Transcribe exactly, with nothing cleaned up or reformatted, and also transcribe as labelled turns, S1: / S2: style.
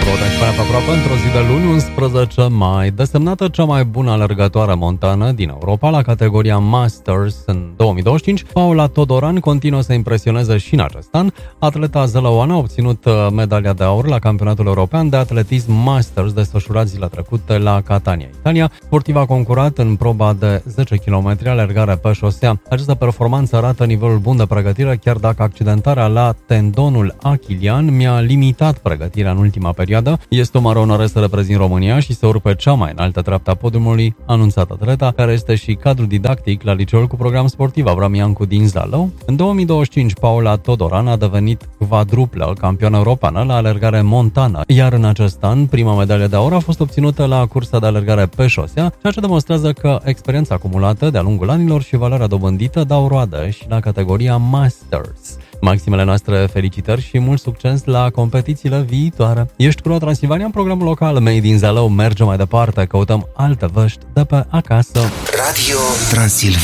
S1: pe aproape într-o zi de luni, unsprezece mai, desemnată cea mai bună alergătoare montană din Europa la categoria Masters în două mii douăzeci și cinci, Paula Todoran continuă să impresioneze și în acest an. Atleta zălăoană a obținut medalia de aur la campionatul european de atletism Masters desfășurat zilele trecute la Catania, Italia. Sportiva a concurat în proba de zece kilometri alergare pe șosea. Această performanță arată nivelul bun de pregătire, chiar dacă accidentarea la tendonul achilian mi-a limitat pregătirea în ultima perioadă. Este o mare onoare să reprezint România și să urc pe cea mai înaltă treaptă a podiumului, anunțat atleta, care este și cadru didactic la liceul cu program sportiv Avram Iancu din Zalău. În două mii douăzeci și cinci, Paula Todoran a devenit quadruplă campioană europeană la alergare montană, iar în acest an, prima medalie de aur a fost obținută la cursa de alergare pe șosea, ceea ce demonstrează că experiența acumulată de-a lungul anilor și valoarea dobândită dau roade și la categoria Masters. Maximele noastre felicitări și mult succes la competițiile viitoare. Ești cu Nova Transilvania în programul local. Made din Zalău merge mai departe, căutăm alte vești de pe acasă.
S2: Radio Transilvania.